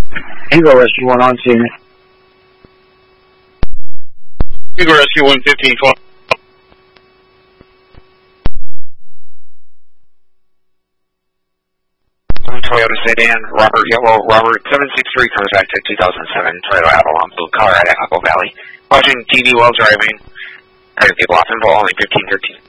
Eagle Rescue 1 on scene. Eagle Rescue 115-12. Toyota sedan, Robert Yellow, Robert 763 comes back to 2007 Toyota Avalon Blue, Colorado, Apple Valley. Watching TV while driving. Trying to get off info only 1513.